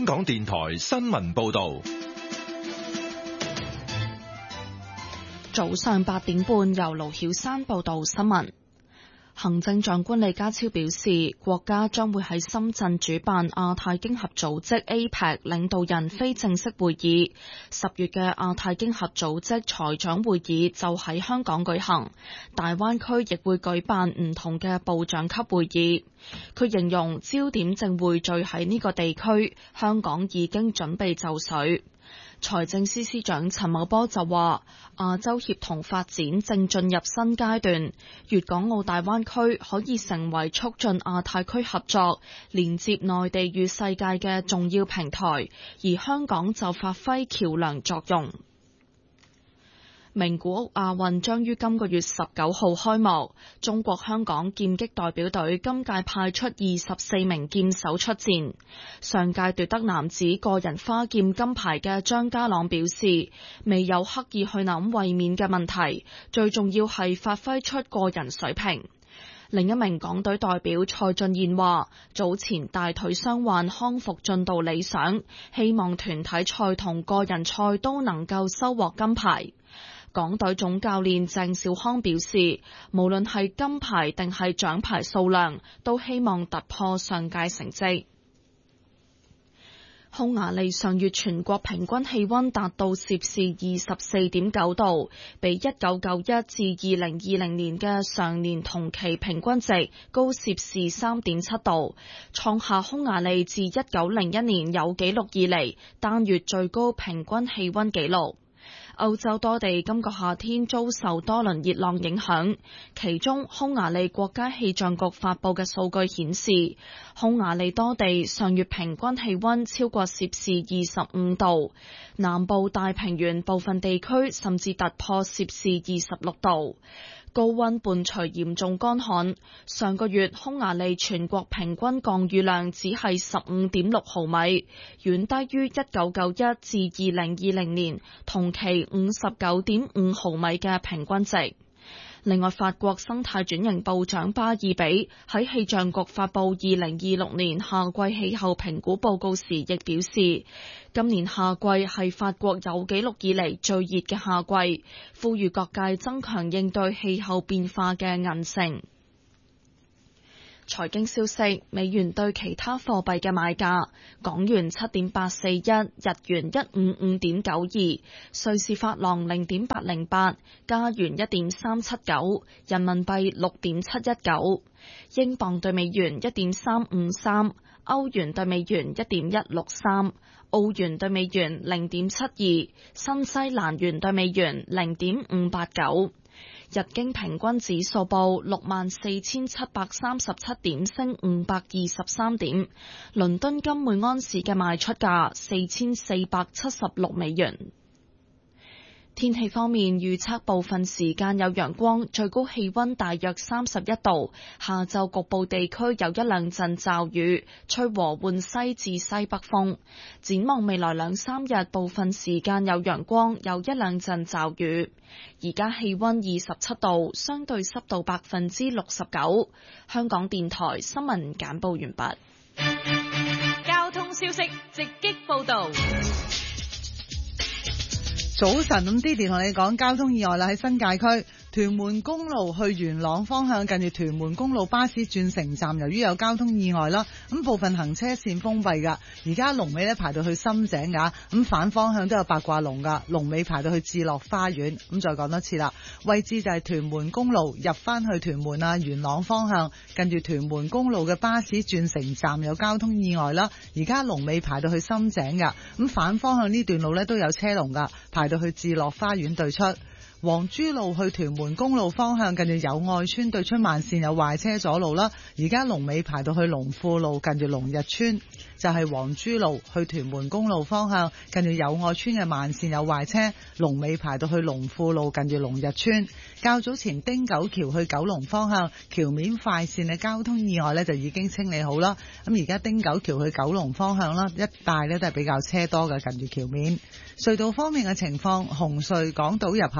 港電台新聞報道。 早上8點半，由盧曉珊報道新聞。行政長官李家超表示，國家將會喺深圳主辦亞太經合組織 APEC 領導人非正式會議。10月嘅亞太經合組織財長會議就喺香港舉行，大灣區亦會舉辦唔同嘅部長級會議。佢形容焦點正匯聚喺呢個地區，香港已經準備就緒。財政司司長陳茂波就話，亞洲協同發展正進入新階段，粵港澳大灣區可以成為促進亞太區合作、連接內地與世界嘅重要平台，而香港就發揮橋梁作用。名古屋亞運將於今個月19號開幕，中國香港劍擊代表隊今屆派出24名劍手出戰。上屆奪得男子個人花劍金牌嘅張家朗表示，未有刻意去諗衛冕嘅問題，最重要係發揮出個人水平。另一名港隊代表蔡俊彥話，早前大腿傷患康復進度理想，希望團體賽同個人賽都能夠收穫金牌。港隊總教練鄭少康表示，無論係金牌定係獎牌數量，都希望突破上屆成績。匈牙利上月全國平均氣溫達到攝氏24.9度，比1991至2020年嘅上年同期平均值高攝氏3.7度，創下匈牙利自1901年有紀錄以嚟單月最高平均氣溫紀錄。歐洲多地今個夏天遭受多輪熱浪影響，其中匈牙利國家氣象局發佈嘅數據顯示，匈牙利多地上月平均氣溫超過攝氏25度，南部大平原部分地區甚至突破攝氏26度。高溫伴隨嚴重乾旱，上個月匈牙利全國平均降雨量只係15.6毫米，遠低於1991至2020年同期59.5毫米嘅平均值。另外，法國生態轉型部長巴爾比喺氣象局發佈2026年夏季氣候評估報告時，亦表示，今年夏季係法國有紀錄以嚟最熱嘅夏季，呼籲各界增強應對氣候變化嘅韌性。財經消息，美元對其他貨幣嘅買價：港元7.841，日元155.92，瑞士法郎0.808，加元1.379，人民幣6.719，英鎊對美元1.353，歐元對美元1.163，澳元對美元0.72，新西蘭元對美元0.589。日經平均指數報64,737點，升523點。倫敦金每安士嘅賣出價4,476美元。天氣方面，預測部分時間有陽光，最高氣溫大約31度。下晝局部地區有一兩陣驟雨，吹和緩西至西北風。展望未來2-3日，部分時間有陽光，有一兩陣驟雨。而家氣溫27度，相對濕度69%。香港電台新聞簡報完畢。 交通消息直擊報道。 早晨，咁Didi同你講交通意外啦，喺新界區屯門公路去元朗方向，近住屯門公路巴士轉乘站，由於有交通意外啦，咁部分行車線封閉噶。而家龍尾咧排到去深井噶，咁反方向都有八卦龍噶，龍尾排到去智樂花園。咁再講多次啦，位置就係屯門公路入翻去屯門啊元朗方向，近住屯門公路嘅巴士轉乘站有交通意外啦。而家龍尾排到去深井噶，咁反方向呢段路咧都有車龍噶，排到去智樂花園對出。黃珠路去屯門公路方向，近住友愛村對出慢線有壞車阻路啦。而家龍尾排到去龍富路，近住龍日村。就係黃珠路去屯門公路方向，近住友愛村嘅慢線有壞車，龍尾排到去龍富路，近住龍日村。較早前汀九橋去九龍方向橋面快線嘅交通意外呢，就已經清理好啦。咁而家汀九橋去九龍方向啦，一帶呢都係比較車多嘅，近住橋面。隧道方面嘅情況，紅隧港島入口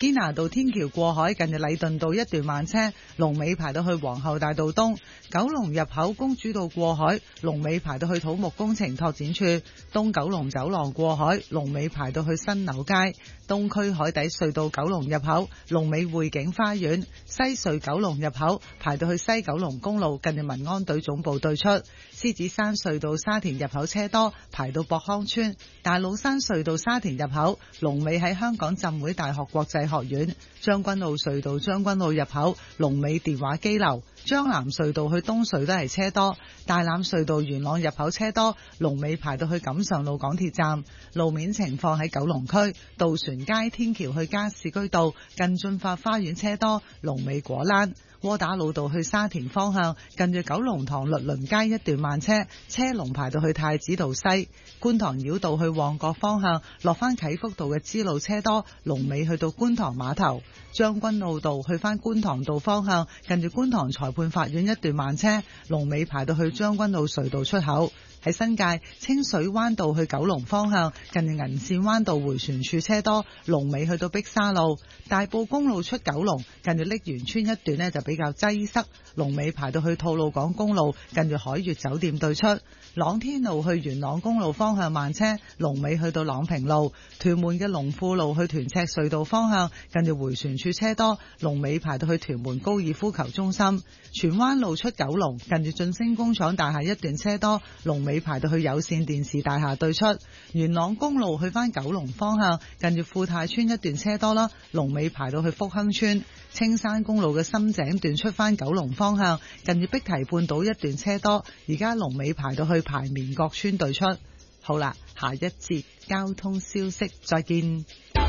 堅拿道天橋過海近住禮頓道一段慢車，龍尾排到去皇后大道東；九龍入口公主道過海，龍尾排到去土木工程拓展處；東九龍走廊過海，龍尾排到去新柳街；東區海底隧道九龍入口，龍尾匯景花園；西隧九龍入口排到去西九龍公路近住民安隊總部對出；獅子山隧道沙田入口車多，排到博康村；大老山隧道沙田入口，龍尾喺香港浸會大學國際學院；將軍澳隧道將軍澳入口，龍尾電話機樓；將南隧道去東隧都係車多；大欖隧道元朗入口車多，龍尾排到去錦上路港鐵站。路面情況喺九龍區渡船街天橋去加士居道近駿發花園車多，龍尾果欄；窩打老道去沙田方向近住九龍塘律倫街一段慢車，車龍排到去太子道西；觀塘繞道去旺角方向落翻啟福道嘅支路車多，龍尾去到觀塘碼頭；將軍澳道去翻觀塘道方向近住觀塘裁判法院一段慢車，龍尾排到去將軍澳隧道出口。喺新界清水灣道去九龍方向近住銀線灣道迴旋處車多，龍尾去到碧沙路；大埔公路出九龍近住瀝源村一段呢就比較擠塞，龍尾排到去吐露港公路近住海悅酒店對出；朗天路去元朗公路方向慢車，龍尾去到朗屏路；屯門嘅龍富路去屯赤隧道方向近住迴旋處車多，龍尾排到去屯門高爾夫球中心；荃灣路出九龍近住晉升工廠大廈一段車多，龍尾排到去有線電視大廈對出；元朗公路去翻九龍方向近住富泰村一段車多啦，龍尾排到去福亨村；青山公路嘅深井段出翻九龍方向近住碧堤半島一段車多，而家龍尾排到去排棉角村對出。好啦，下一節交通消息再見。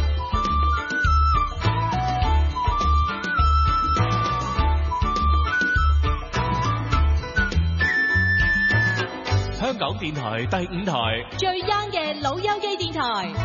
香港電台第5台最 young 嘅老友記電台，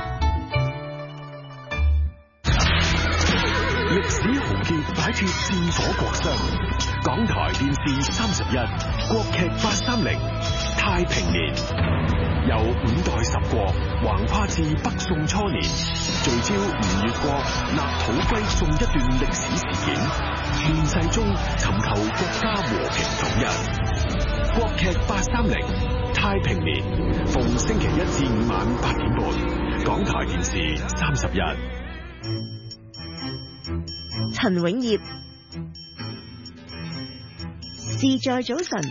歷史豪傑擺脫戰火國殤，港台電視31國劇830太平年，由5代十國橫跨至北宋初年，聚焦吳越國立土歸宋一段歷史事件，亂世中尋求國家和平統一。國劇830太平年，逢星期1至5晚8點半，港台電視31。 陳永業，事在早晨。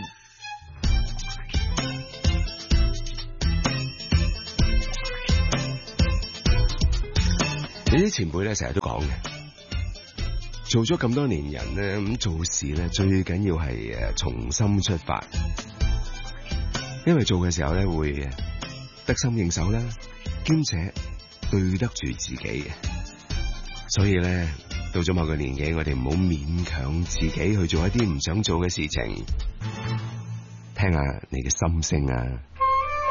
你啲前輩咧成日都講嘅，做咗咁多年人咧，咁做事咧最緊要係從心出發，因為做嘅時候咧會得心應手啦，兼且對得住自己嘅，所以咧到咗某個年紀，我哋唔好勉強自己去做一啲唔想做嘅事情，聽下你嘅心聲啊。